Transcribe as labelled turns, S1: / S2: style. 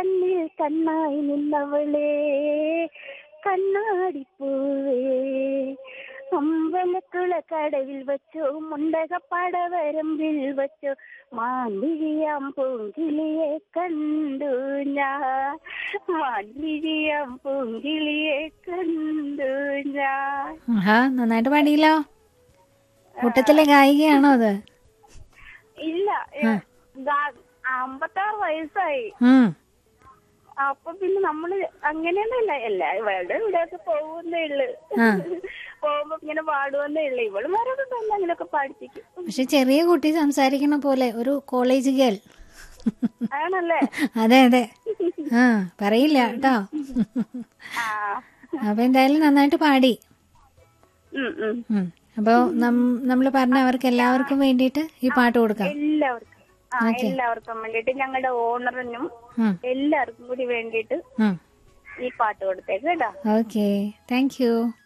S1: കണ്ണിൽ കണ്ണായി നിന്നവളേ കണ്ണാടിപ്പൂവേ അമ്പലക്കുള കടവിൽ വച്ചോ മുണ്ടകപ്പടവരമ്പിൽ വച്ചോ മാൻവിഴിയാം പൂങ്കിളിയെ കണ്ടു ഞാൻ മാൻവിഴിയാം പൂങ്കിളിയെ കണ്ടു ഞാൻ.
S2: ആഹാ, നന്നായിട്ട് പാടിയല്ലോ. കൂട്ടത്തിലെ ഗായികയാണോ അത്?
S1: ഇല്ല, 56 വയസ്സായി. അപ്പൊ പിന്നെ നമ്മള് അങ്ങനെയൊന്നുമില്ല, എല്ലാവരുടെ ഇവിടെയൊക്കെ പോകുന്നേ ഉള്ളു. പോകുമ്പോ ഇങ്ങനെ പാടുവന്നേ ഉള്ളു. ഇവളുമാരൊക്കെ തന്നെ അങ്ങനെയൊക്കെ പാടിപ്പിക്കും.
S2: പക്ഷെ ചെറിയ കുട്ടി സംസാരിക്കണ പോലെ ഒരു കോളേജ് ഗേൾ
S1: ആണല്ലേ?
S2: അതെ അതെ. പറയില്ല കേട്ടോ. അപ്പൊ എന്തായാലും നന്നായിട്ട് പാടി. അപ്പൊ നമ്മള് പറഞ്ഞ അവർക്ക് എല്ലാവർക്കും വേണ്ടിയിട്ട് ഈ പാട്ട് കൊടുക്കാം.
S1: എല്ലാവർക്കും വേണ്ടിട്ട്, ഞങ്ങളുടെ ഓണറിനും എല്ലാവർക്കും കൂടി വേണ്ടിട്ട് ഈ പാട്ട് കൊടുത്തേക്ക് കേട്ടോ.
S2: Okay, thank you.